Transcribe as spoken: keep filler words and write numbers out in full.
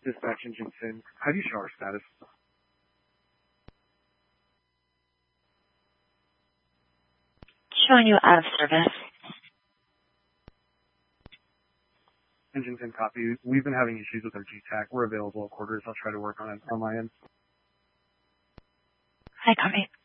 Dispatch engine ten. How do you show our status? Showing you out of service. Engine ten copy. We've been having issues with our G TAC. We're available at quarters. I'll try to work on it on my end. Hi, copy.